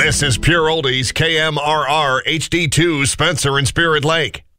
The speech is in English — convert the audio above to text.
This is Pure Oldies KMRR HD2 Spencer and Spirit Lake.